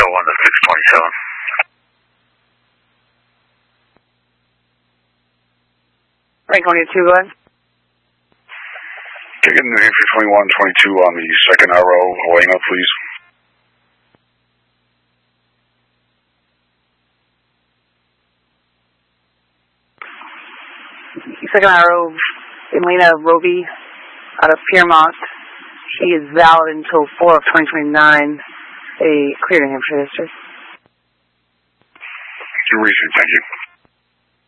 on the 627. Franconia 2, go ahead. Get in the A321-22 on the second RO, Helena, please. Second RO, Elena Roby, out of Piermont. She is valid until 4 of 2029. A clear New Hampshire history. You're received, thank you.